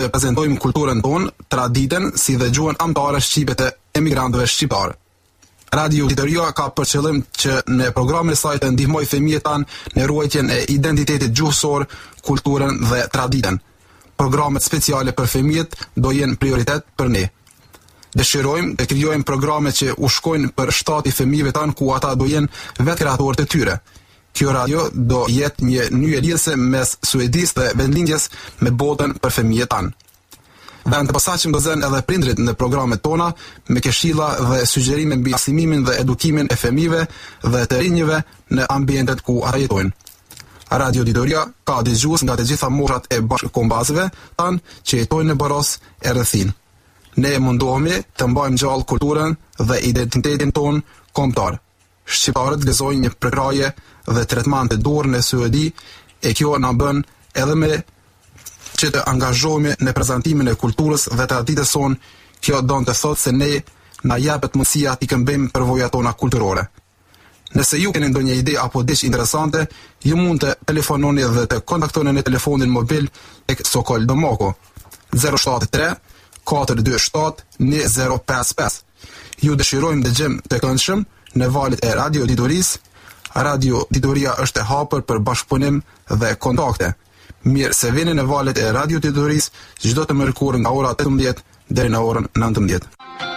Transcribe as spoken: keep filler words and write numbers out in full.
të prezentojmë kulturën tonë, traditën, si dhe gjuhën amtare shqipe të emigrantëve shqiptarë. Radio Ditoria ka për qëllim që në programin e saj të ndihmoj fëmijët tanë në ruajtjen e identitetit gjuhësor, kulturën dhe traditën. Programet speciale për fëmijët do jenë prioritet për ne. Dëshirojmë të krijojmë programe që u shkojnë për shtati fëmijëve tanë ku ata do jenë vetë kreatorët e tyre. Kjo radio do jetë një nyje lidhëse mes Suedisë dhe vendlindjes me botën për fëmijët tanë. Vend të posaçëm do zënë edhe prindrit në programet tona me këshilla dhe sugjerime mbi arsimimin dhe edukimin e fëmijëve dhe të rinjve në ambientet ku ata jetojnë. Radio Ditoria ka dëgjues nga të gjitha moshat e bashkëkombëtarëve tanë që jetojnë në Boros e rrethin. Ne mundohemi të mbajmë gjallë kulturën dhe identitetin ton kombëtar. Shqiptarët gëzojnë një përkraje dhe tretman të dorë në Suedi, e kjo na bën edhe me që të angazhohemi në prezantimin e kulturës dhe traditës sonë. Kjo don të thotë se ne na japet mundësia t'i këmbejmë përvojat tona kulturore. Nëse ju keni ndonjë ide apo diçka interesante, ju mund të telefononi dhe të kontaktoni në telefonin mobil tek Sokol Domoko zero shtat tre katër dy shtat një zero pesë pesë. Ju dëshirojmë dëgjem të këndshëm në valët e Radio Ditorisë. Radio Ditoria është e hapur për bashkëpunim dhe kontakte. Mirë se vini në valët e Radio Ditorisë çdo të mërkurë nga ora tetëmbëdhjetë deri në orën nëntëmbëdhjetë.